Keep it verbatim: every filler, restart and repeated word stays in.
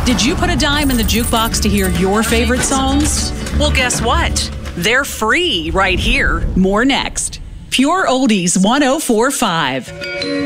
Did you put a dime in the jukebox to hear your favorite songs? Well, guess what? They're free right here. More next. Pure Oldies one oh four point five.